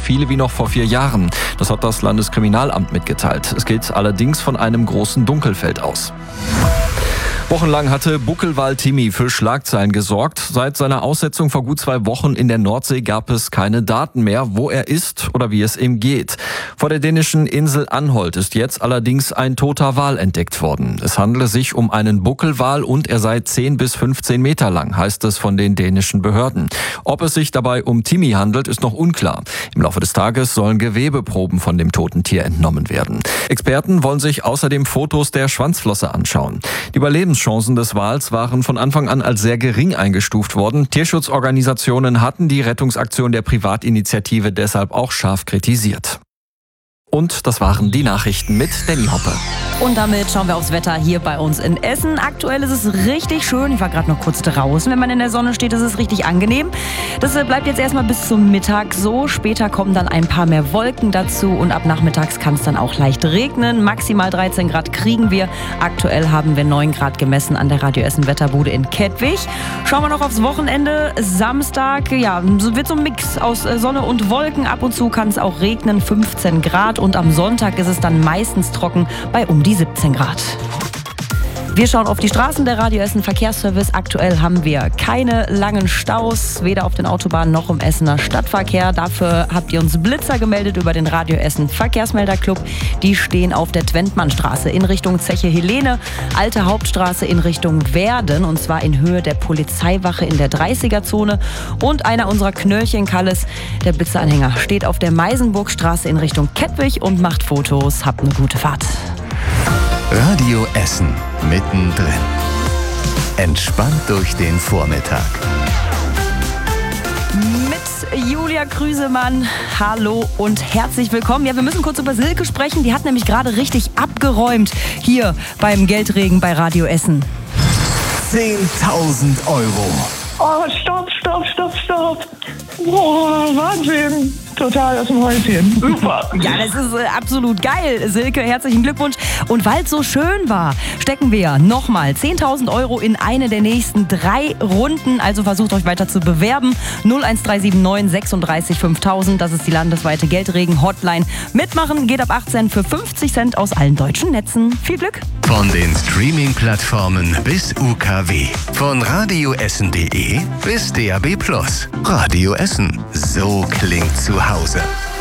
viele wie noch vor 4 Jahren. Das hat das Landeskriminalamt mitgeteilt. Es geht allerdings von einem großen Dunkelfeld aus. Wochenlang hatte Buckelwal Timmy für Schlagzeilen gesorgt. Seit seiner Aussetzung vor gut 2 Wochen in der Nordsee gab es keine Daten mehr, wo er ist oder wie es ihm geht. Vor der dänischen Insel Anholt ist jetzt allerdings ein toter Wal entdeckt worden. Es handele sich um einen Buckelwal und er sei 10 bis 15 Meter lang, heißt es von den dänischen Behörden. Ob es sich dabei um Timmy handelt, ist noch unklar. Im Laufe des Tages sollen Gewebeproben von dem toten Tier entnommen werden. Experten wollen sich außerdem Fotos der Schwanzflosse anschauen. Die Überlebenschancen des Wals waren von Anfang an als sehr gering eingestuft worden. Tierschutzorganisationen hatten die Rettungsaktion der Privatinitiative deshalb auch scharf kritisiert. Und das waren die Nachrichten mit Danny Hoppe. Und damit schauen wir aufs Wetter hier bei uns in Essen. Aktuell ist es richtig schön. Ich war gerade noch kurz draußen. Wenn man in der Sonne steht, ist es richtig angenehm. Das bleibt jetzt erstmal bis zum Mittag so. Später kommen dann ein paar mehr Wolken dazu und ab nachmittags kann es dann auch leicht regnen. Maximal 13 Grad kriegen wir. Aktuell haben wir 9 Grad gemessen an der Radio Essen Wetterbude in Kettwig. Schauen wir noch aufs Wochenende. Samstag, wird so ein Mix aus Sonne und Wolken. Ab und zu kann es auch regnen, 15 Grad. Und am Sonntag ist es dann meistens trocken bei um die 17 Grad. Wir schauen auf die Straßen der Radio Essen Verkehrsservice. Aktuell haben wir keine langen Staus, weder auf den Autobahnen noch im Essener Stadtverkehr. Dafür habt ihr uns Blitzer gemeldet über den Radio Essen Verkehrsmelderclub. Die stehen auf der Twentmannstraße in Richtung Zeche Helene, Alte Hauptstraße in Richtung Werden und zwar in Höhe der Polizeiwache in der 30er-Zone. Und einer unserer Knöllchen-Kalles, der Blitzeranhänger, steht auf der Meisenburgstraße in Richtung Kettwig und macht Fotos. Habt eine gute Fahrt. Radio Essen mittendrin. Entspannt durch den Vormittag. Mit Julia Krüsemann. Hallo und herzlich willkommen. Ja, wir müssen kurz über Silke sprechen. Die hat nämlich gerade richtig abgeräumt hier beim Geldregen bei Radio Essen. 10.000 Euro. Oh, stopp. Boah, Wahnsinn. Total aus dem Häuschen. Super. Ja, das ist absolut geil. Silke, herzlichen Glückwunsch. Und weil es so schön war, stecken wir nochmal 10.000 Euro in eine der nächsten 3 Runden. Also versucht euch weiter zu bewerben. 01379 36 5000. Das ist die landesweite Geldregen-Hotline. Mitmachen geht ab 18 für 50 Cent aus allen deutschen Netzen. Viel Glück. Von den Streaming-Plattformen bis UKW. Von radioessen.de bis DAB+. Radio Essen. So klingt zu Hause.